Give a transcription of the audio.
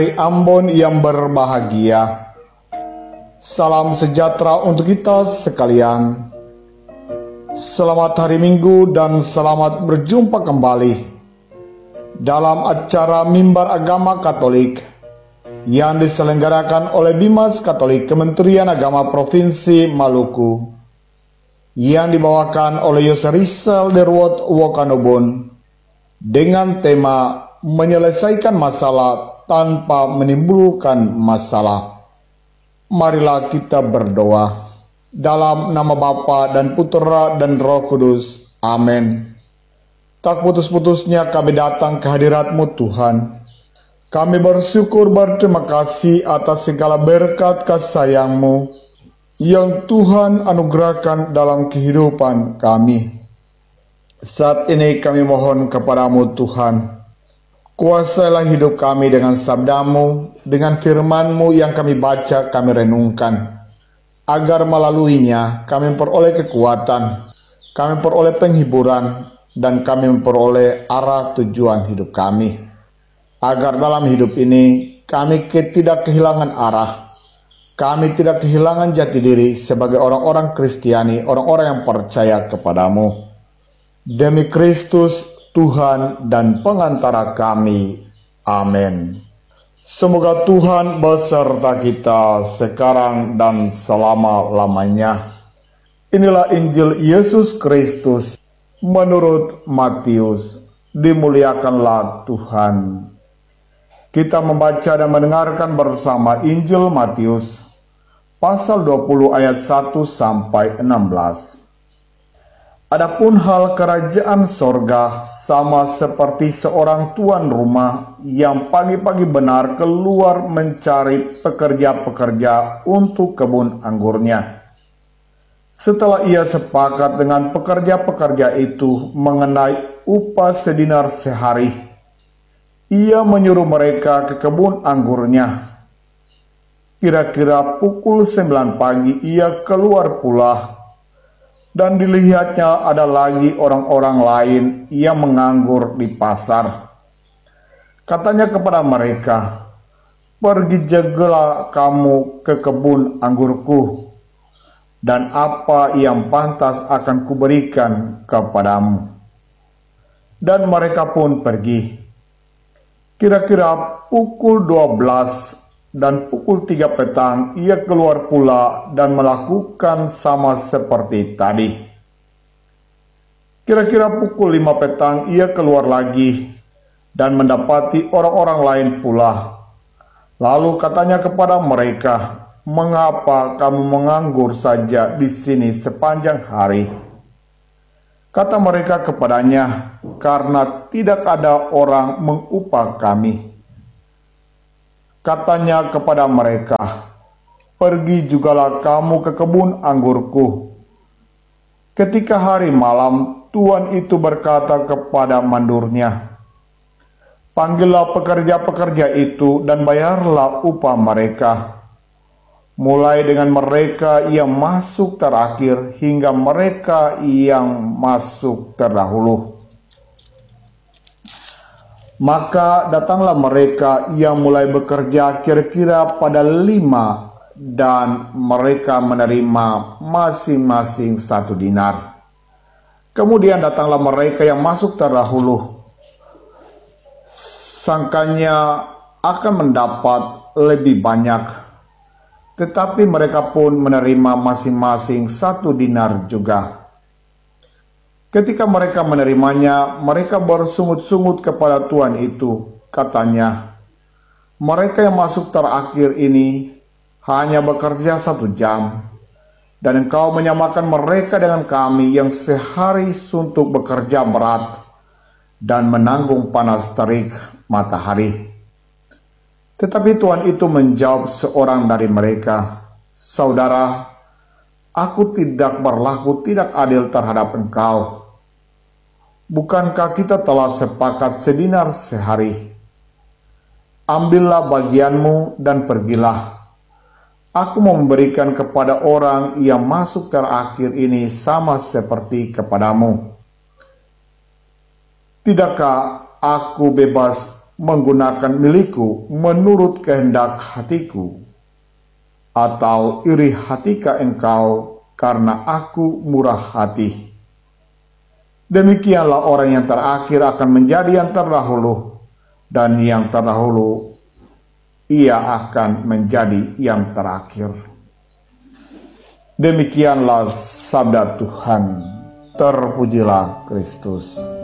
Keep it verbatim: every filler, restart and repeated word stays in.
Dari Ambon yang berbahagia, salam sejahtera untuk kita sekalian. Selamat hari Minggu dan selamat berjumpa kembali dalam acara Mimbar Agama Katolik yang diselenggarakan oleh Bimas Katolik Kementerian Agama Provinsi Maluku, yang dibawakan oleh Yose Rizal Derwot Wokanobon dengan tema menyelesaikan masalah tanpa menimbulkan masalah. Marilah kita berdoa. Dalam nama Bapa dan Putera dan Roh Kudus. Amin. Tak putus-putusnya kami datang ke hadirat-Mu Tuhan. Kami bersyukur berterima kasih atas segala berkat kasih sayang-Mu yang Tuhan anugerahkan dalam kehidupan kami. Saat ini kami mohon kepada-Mu Tuhan, kuasailah hidup kami dengan sabda-Mu, dengan firman-Mu yang kami baca, kami renungkan, agar melaluinya kami memperoleh kekuatan, kami memperoleh penghiburan, dan kami memperoleh arah tujuan hidup kami. Agar dalam hidup ini kami tidak kehilangan arah, kami tidak kehilangan jati diri sebagai orang-orang Kristiani, orang-orang yang percaya kepada-Mu. Demi Kristus, Tuhan dan pengantara kami. Amin. Semoga Tuhan beserta kita sekarang dan selama-lamanya. Inilah Injil Yesus Kristus menurut Matius. Dimuliakanlah Tuhan. Kita membaca dan mendengarkan bersama Injil Matius pasal dua puluh ayat satu sampai enam belas. Adapun hal kerajaan sorga sama seperti seorang tuan rumah yang pagi-pagi benar keluar mencari pekerja-pekerja untuk kebun anggurnya. Setelah ia sepakat dengan pekerja-pekerja itu mengenai upah sedinar sehari, ia menyuruh mereka ke kebun anggurnya. Kira-kira pukul sembilan pagi ia keluar pula, dan dilihatnya ada lagi orang-orang lain yang menganggur di pasar. Katanya kepada mereka, "Pergi jagalah kamu ke kebun anggurku, dan apa yang pantas akan kuberikan kepadamu." Dan mereka pun pergi. Kira-kira pukul dua belas dan pukul tiga petang ia keluar pula dan melakukan sama seperti tadi. Kira-kira pukul lima petang ia keluar lagi dan mendapati orang-orang lain pula. Lalu katanya kepada mereka, "Mengapa kamu menganggur saja di sini sepanjang hari?" Kata mereka kepadanya, "Karena tidak ada orang mengupah kami." Katanya kepada mereka, "Pergi jugalah kamu ke kebun anggurku." Ketika hari malam, tuan itu berkata kepada mandurnya, "Panggillah pekerja-pekerja itu dan bayarlah upah mereka, mulai dengan mereka yang masuk terakhir hingga mereka yang masuk terdahulu." Maka datanglah mereka yang mulai bekerja kira-kira pada lima, dan mereka menerima masing-masing satu dinar. Kemudian datanglah mereka yang masuk terdahulu. Sangkanya akan mendapat lebih banyak, tetapi mereka pun menerima masing-masing satu dinar juga. Ketika mereka menerimanya, mereka bersungut-sungut kepada tuan itu. Katanya, "Mereka yang masuk terakhir ini hanya bekerja satu jam, dan engkau menyamakan mereka dengan kami yang sehari suntuk bekerja berat dan menanggung panas terik matahari." Tetapi tuan itu menjawab seorang dari mereka, "Saudara, aku tidak berlaku tidak adil terhadap engkau. Bukankah kita telah sepakat sedinar sehari? Ambillah bagianmu dan pergilah. Aku memberikan kepada orang yang masuk terakhir ini sama seperti kepadamu. Tidakkah aku bebas menggunakan milikku menurut kehendak hatiku? Atau iri hatikah engkau karena aku murah hati? Demikianlah orang yang terakhir akan menjadi yang terdahulu, dan yang terdahulu ia akan menjadi yang terakhir. Demikianlah sabda Tuhan. Terpujilah Kristus.